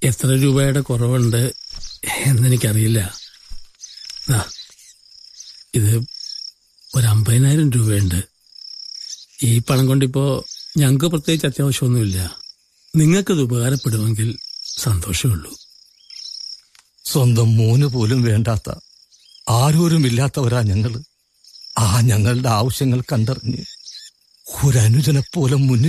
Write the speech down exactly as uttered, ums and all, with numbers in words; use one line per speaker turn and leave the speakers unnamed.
എത്ര രൂപയുടെ കുറവുണ്ട് എന്നെനിക്കറിയില്ല. ഇത് ഒരു അമ്പതിനായിരം രൂപയുണ്ട്. ഈ പണം കൊണ്ടിപ്പോ ഞങ്ങൾക്ക് പ്രത്യേകിച്ച് അത്യാവശ്യമൊന്നുമില്ല. നിങ്ങൾക്കത് ഉപകാരപ്പെടുമെങ്കിൽ സന്തോഷമുള്ളൂ.
സ്വന്തം മോന് പോലും വേണ്ടാത്ത ആരോരുമില്ലാത്തവരാ ഞങ്ങള്. ആ ഞങ്ങളുടെ ആവശ്യങ്ങൾ കണ്ടറിഞ്ഞ് ഒരനുജനെ പോലെ മുന്നിൽ